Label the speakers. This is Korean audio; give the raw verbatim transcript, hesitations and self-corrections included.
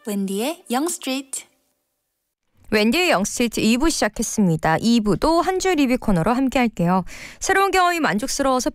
Speaker 1: 웬디의 영스트리트.
Speaker 2: 웬디의 영스트리트 이 부 시작했습니다. 이 부도 한 줄 리뷰 코너로 함께 할게요. 새로운 경험이 만족스러워서